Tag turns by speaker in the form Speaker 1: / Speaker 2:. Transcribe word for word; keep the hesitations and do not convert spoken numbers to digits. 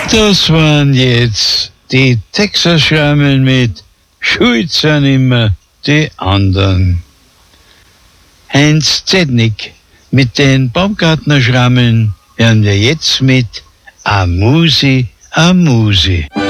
Speaker 1: Das waren jetzt die Texas Schrammeln mit Schuld sind immer die anderen. Heinz Zednik mit den Baumgartner Schrammeln hören wir jetzt mit Amusi, Amusi.